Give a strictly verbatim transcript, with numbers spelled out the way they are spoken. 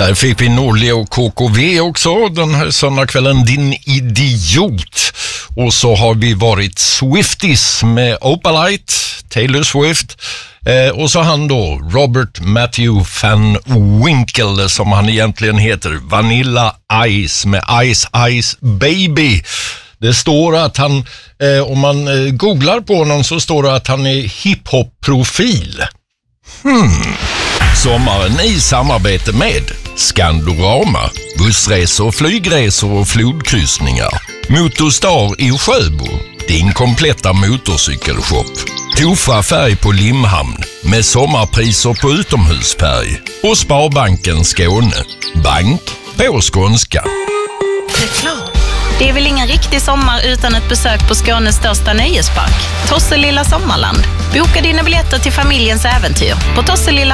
Där fick vi Norli och K K V också den här söndagskvällen, Din idiot. Och så har vi varit Swifties med Opalite, Taylor Swift. Eh, och så han då, Robert Matthew Van Winkle, som han egentligen heter, Vanilla Ice med Ice Ice Baby. Det står att han, eh, om man eh, googlar på honom så står det att han är hiphop-profil. Hmm. Sommaren i samarbete med Skandorama, bussresor, flygresor och flodkryssningar. Motorstar i Sjöbo, din kompletta motorcykelshop. Tofa färg på Limhamn med sommarpriser på utomhusfärg. Och Sparbanken Skåne, bank på skånska. Reklam. Det är väl ingen riktig sommar utan ett besök på Skånes största nöjespark, Tosselilla Sommarland. Boka dina biljetter till familjens äventyr på tosselilla